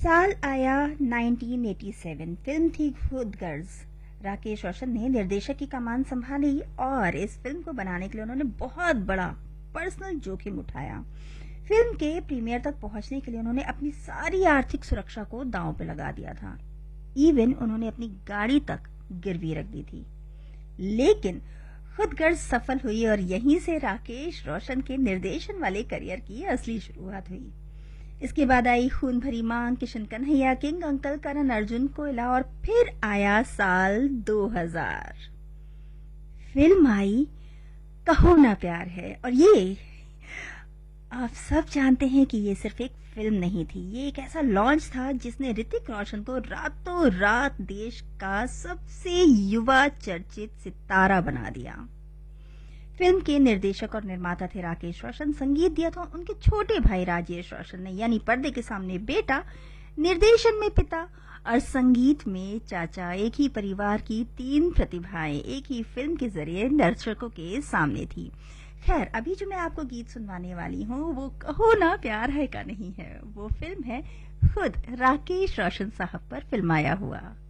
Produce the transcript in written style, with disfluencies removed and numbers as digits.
साल आया 1987। फिल्म थी खुद गर्ज। राकेश रोशन ने निर्देशक की कमान संभाली और इस फिल्म को बनाने के लिए उन्होंने बहुत बड़ा पर्सनल जोखिम उठाया। फिल्म के प्रीमियर तक पहुंचने के लिए उन्होंने अपनी सारी आर्थिक सुरक्षा को दांव पे लगा दिया था। इवन उन्होंने अपनी गाड़ी तक गिरवी रख दी थी। लेकिन खुद गर्ज सफल हुई और यहीं से राकेश रोशन के निर्देशन वाले करियर की असली शुरुआत हुई। इसके बाद आई खून भरी मांग, किशन कन्हैया, किंग अंकल, करण अर्जुन, कोयला और फिर आया साल 2000। फिल्म आई कहो ना प्यार है। और ये आप सब जानते हैं कि ये सिर्फ एक फिल्म नहीं थी, ये एक ऐसा लॉन्च था जिसने ऋतिक रोशन को रातों रात देश का सबसे युवा चर्चित सितारा बना दिया। फिल्म के निर्देशक और निर्माता थे राकेश रोशन, संगीत दिया था उनके छोटे भाई राजेश रोशन ने, यानी पर्दे के सामने बेटा, निर्देशन में पिता और संगीत में चाचा। एक ही परिवार की तीन प्रतिभाएं एक ही फिल्म के जरिए दर्शकों के सामने थी। खैर, अभी जो मैं आपको गीत सुनवाने वाली हूँ वो कहो ना प्यार है का नहीं है, वो फिल्म है खुद राकेश रोशन साहब पर फिल्माया हुआ।